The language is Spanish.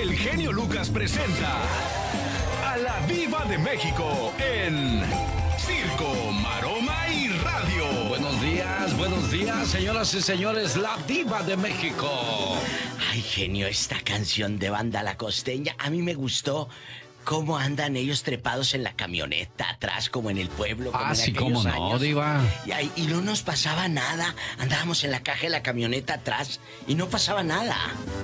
el genio Lucas presenta a la Diva de México en Circo, Maroma y Radio. Buenos días, señoras y señores, la Diva de México. Ay, genio, esta canción de Banda La Costeña, a mí me gustó. ¿Cómo andan ellos trepados en la camioneta atrás, como en el pueblo? Como en Sí, aquellos cómo no, años? Diva. Y no nos pasaba nada. Andábamos en la caja de la camioneta atrás y no pasaba nada.